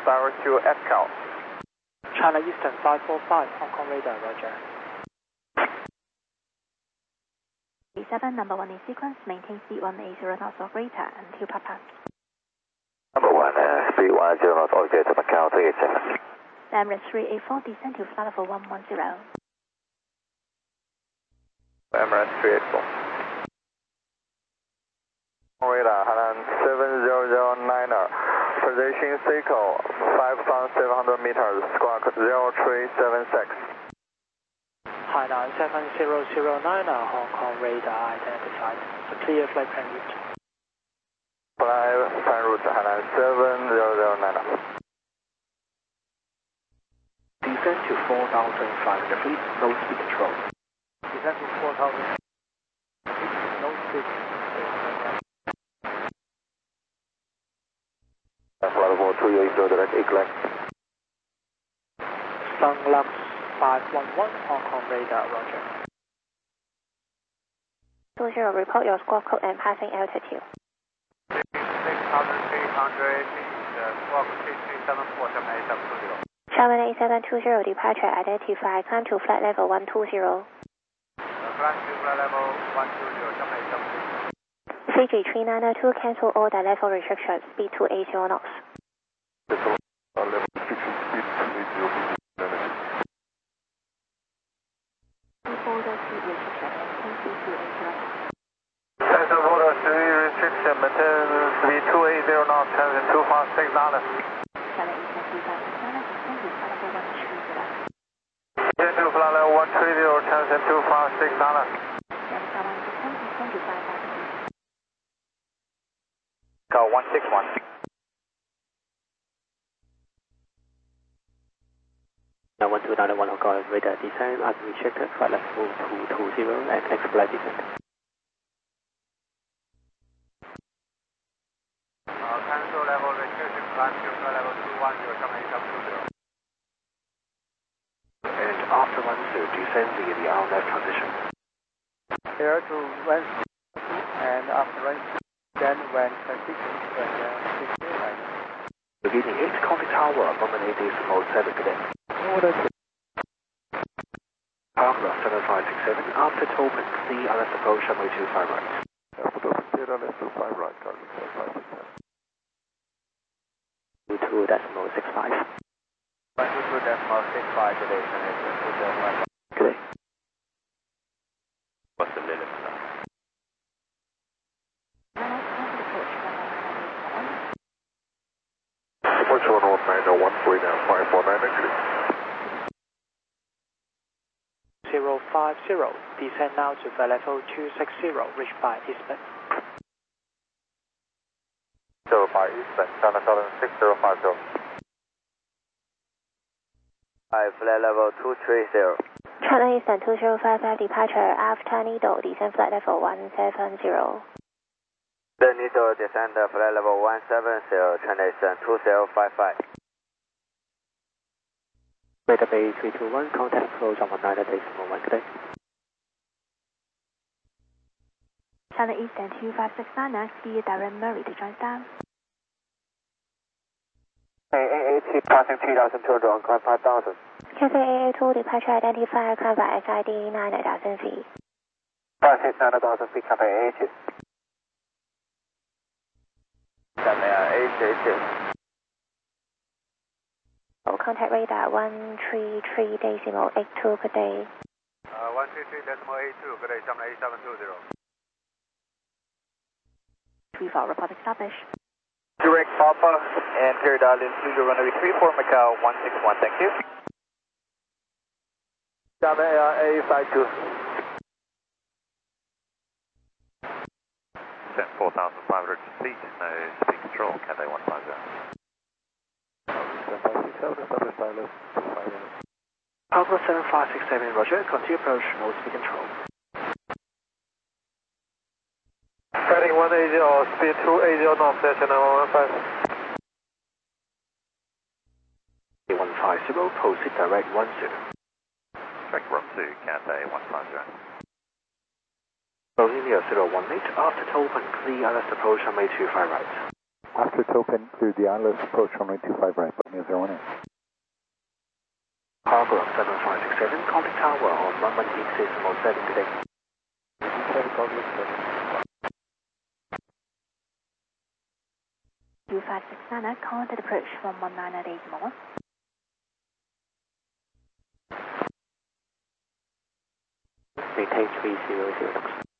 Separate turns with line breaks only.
direct to FCAL.
China Eastern 545, Hong Kong radar, roger.
B7, number 1 in sequence, maintain speed 180 knots of radar until Papa.
Number 1, speed 180 knots, okay to Macau 387.
Emirates 384, descend to flight level 110.
Emirates 384. Radar, Hainan 70090, position Seiko 5,700 meters, squawk 0376.
Hainan 7009, Hong Kong radar identified. A clear flight plan route.
Fly plan route, Hainan 7009.
Descend to 4,500 feet, no speed control. Descend to 4,000 feet, no speed.
Flight level 280 direct egress.
Sunlux 511, Hong Kong radar, roger.
20, report your squawk code and passing altitude.
6,300 feet, squawk 3374, 78720.
Sherman 8720, departure identified, climb to flight level 120.
Climb to flight level 120, 78720.
Fiji 3902, cancel all the level restrictions, speed 280 knots.
Level restriction speed 280.
Border speed restriction, maintain speed 280 knots.
Central border speed restriction, maintain speed 280 knots, transit 256 dollars.
China Eastern 256, descend to flight level 130.
Descend to flight level 130, transit 256 dollars.
Yamaka 161, descend to 5,000 feet.
Call 161.
Now 1291 Hong Kong radar descent as restricted, flight level 220 and expedite descent.
Cancel level restriction, climb to flight level 210, 78720.
And after 10, descend via the RNF transition. Here to range and after range, then when transition, beginning 8 Coffee Tower, Promenade Decimal 7 today. Order to Park 7567, after open, see LS approach runway 25 right.
After open, see LS 25 right, Cargo 7567.
22.65.
22.65 today,
Today.
What's the limit now? Approach 11901, now 549 actually.
050, descend now to flight level 260, reached by Eastman.
05 Eastman, China Southern 6050. Flight level 230.
China Eastern 2055, departure after Needle, descend flight level 170.
The Needle descend flight level 170, China Eastern 2055.
Radar Bay 321, contact approach on 19.1 today.
China Eastern 2569, next speed direct Murray to join down.
AA2 passing 3,200 on climb 5,000.
Cathay AA2, departure identified, climb by SID 9,000 feet.
Passing 9,000 feet, Cathay AA2. Cathay AA2.
Contact radar 133.82, good day.
133.82, good day, 78720.
34, report established.
Direct Papa and period altitude runway 34 Macau 161, thank you. Xiamen AA52. Descent 4,500 feet, no speed control, Cathay 150.
Alpha 7567, roger, continue approach, no speed control.
Heading 180, speed 280 knots, channel 115.
150, proceed direct 10.
Direct run to Cathay 150.
Boeing 018, after open, clear LS approach runway 25 right.
After token, clear the ILS approach runway 25 right, Booking 018.
Cargo 7567, contact tower on 118.7 today.
U569, contact approach 119 at 8 more.
Maintain 300.